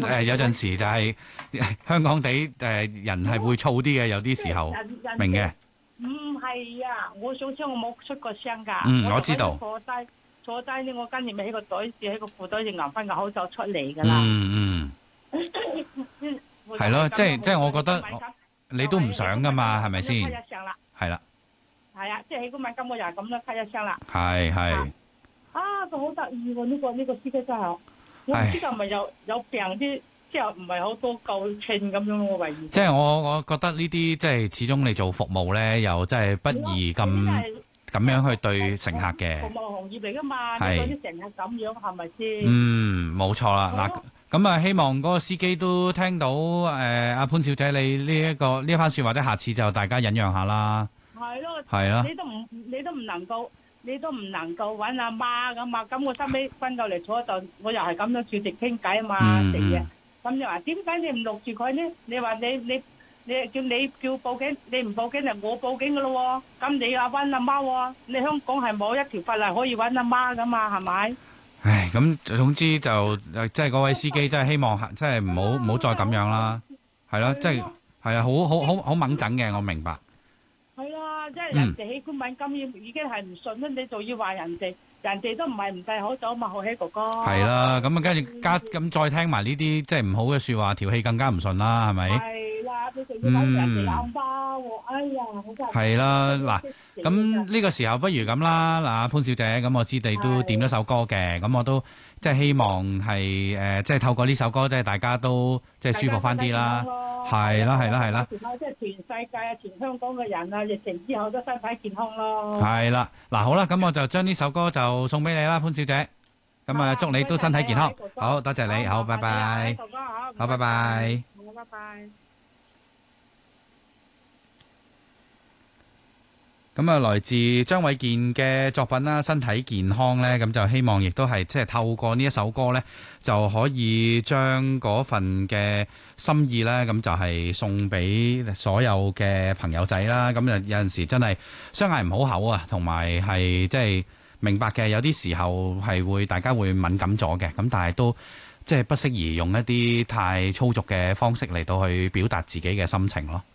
有陣時就係香港地人係會燥啲嘅，有啲時候明嘅。 唔係啊，我上車我冇出過聲㗎。 我知道。 坐低呢，我跟住咪喺個袋，喺個褲袋就揞翻個口罩出嚟㗎啦。 係咯，即係我覺得你都唔想㗎嘛，係咪先？係啦。 係啊，即係喺個敏感我又係咁樣咳一聲啦。 係。 佢好得意喎！呢個司機真係，我唔知係咪有病啲，即係唔係好多夠稱咁樣我懷疑。即係我覺得呢啲即係始終你做服務咧，又真係不宜咁樣去對乘客嘅。 服務行業嚟㗎嘛，你嗰啲乘客咁樣係咪先？ 冇錯啦。嗱，咁啊，希望嗰個司機都聽到阿潘小姐你呢一番説話，或者下次就大家忍讓下啦。係咯。你都唔能夠揾阿媽㗎嘛？咁我收尾翻到嚟坐就，我又係咁樣坐直傾偈啊嘛，食嘢。咁就話點解你唔錄住佢呢？你話你叫報警，你唔報警就我報警㗎咯喎。咁你又揾阿媽喎？你香港係冇一條法例可以揾阿媽㗎嘛？係咪？ 唉，咁總之就即係嗰位司機真係希望，真係唔好再咁樣啦。係咯，即係係啊，好猛整嘅，我明白。即係人哋喜歡敏感已經係唔順啦，你仲要話人哋都唔係唔戴口罩嘛，浩希哥哥。係啦，咁啊跟住咁再聽埋呢啲即係唔好嘅説話，條氣更加唔順啦，係咪？係啦，你仲要揾人哋攬包喎，哎呀，好真係。係啦，嗱，咁呢個時候不如咁啦，嗱，潘小姐，咁我知你都點咗首歌嘅，咁我都即係希望係即係透過呢首歌，即係大家都即係舒服翻啲啦。係啦。即係全世界啊，全香港嘅人啊，疫情之後都身體健康咯。係啦，嗱好啦，咁我就將呢首歌就送俾你啦，潘小姐。咁啊，祝你都身體健康。好多謝你，好，拜拜。好，拜拜。拜拜。咁啊，來自張衛健嘅作品啦，身體健康咧，咁就希望亦都係即係透過呢一首歌咧，就可以將嗰份嘅心意咧，咁就係送俾所有嘅朋友仔啦。咁有陣時真係相嗌唔好口啊，同埋係即係明白嘅，有啲時候係會大家會敏感咗嘅，咁但係都即係不適宜用一啲太粗俗嘅方式嚟到去表達自己嘅心情咯。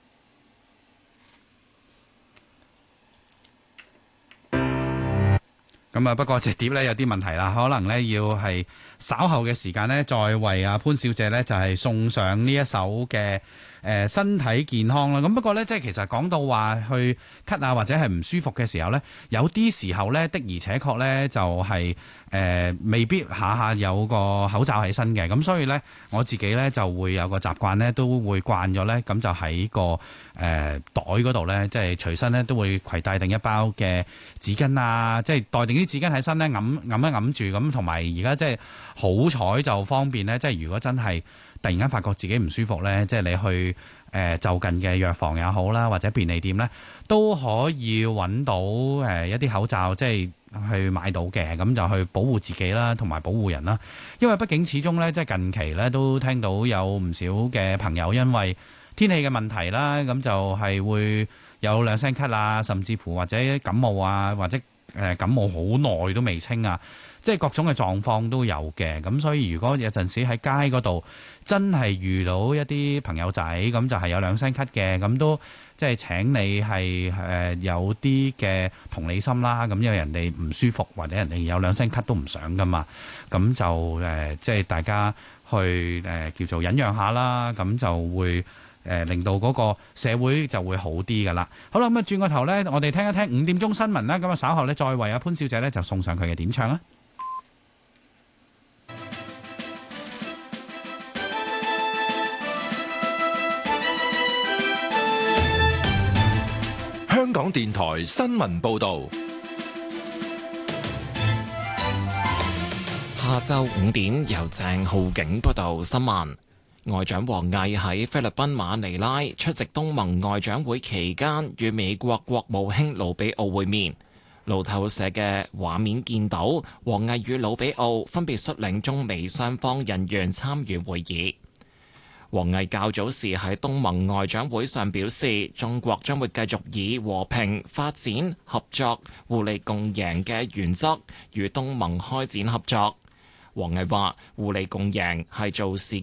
咁啊，不過隻碟咧有啲問題啦，可能咧要係稍後嘅時間咧，再為阿潘小姐咧就係送上呢一首嘅身體健康啦。咁不過咧，即係其實講到話去咳啊或者係唔舒服嘅時候咧，有啲時候咧的而且確咧就係未必下下有個口罩喺身嘅。咁所以咧我自己咧就會有個習慣咧，都會慣咗咧，咁就喺個袋嗰度咧，即係隨身咧都會攜帶定一包嘅紙巾啊，即係袋定啲紙巾喺身咧，揞一揞住咁。同埋而家即係好彩就方便咧，即係如果真係突然間發覺自己唔舒服咧，即係你去就近嘅藥房也好啦，或者便利店咧，都可以揾到一啲口罩，即係去買到嘅，咁就去保護自己啦，同埋保護人啦。因為畢竟始終咧，即係近期咧都聽到有唔少嘅朋友因為天氣嘅問題啦，咁就係會有兩聲咳啊，甚至乎或者感冒啊，或者感冒好耐都未清啊，即係各種嘅狀況都有嘅。咁所以如果有陣時喺街嗰度真係遇到一啲朋友仔，咁就係有兩聲咳嘅，咁都即係請你係有啲嘅同理心啦。咁因為人哋唔舒服或者人哋有兩聲咳都唔想噶嘛，咁就即係大家去叫做忍讓下啦，咁就會令到嗰個社會就會好啲噶啦。好啦，咁啊轉個頭咧，我哋聽一聽5點鐘新聞啦。咁啊稍後咧再為阿潘小姐咧就送上佢嘅點唱啦。 香港電台新聞報道， 下晝5點由鄭浩景報道新聞。外長王毅喺菲律賓馬尼拉出席東盟外長會期間，與美國國務卿魯比奧會面。路透社嘅畫面見到，王毅與魯比奧分別率領中美雙方人員參與會議。王毅較早時喺東盟外長會上表示，中國將會繼續以和平、發展、合作、互利共贏嘅原則與東盟開展合作。王毅話：互利共贏係做事